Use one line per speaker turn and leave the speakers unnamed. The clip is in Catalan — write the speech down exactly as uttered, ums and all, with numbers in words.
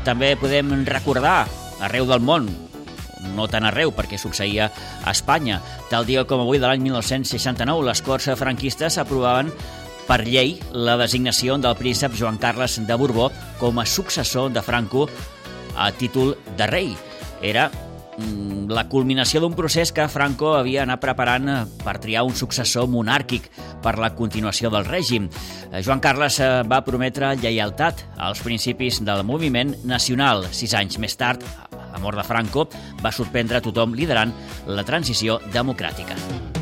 També podem recordar arreu del món, no tan arreu perquè succeïa a Espanya. Tal dia com avui de l'any mil nou-cents seixanta-nou, les Corts franquistes aprovaven per llei la designació del príncep Joan Carles de Borbó com a successor de Franco a títol de rei. Era la culminació d'un procés que Franco havia anat preparant per triar un successor monàrquic per la continuació del règim. Joan Carles va prometre lleialtat als principis del moviment nacional. Sis anys més tard, la mort de Franco va sorprendre a tothom liderant la transició democràtica.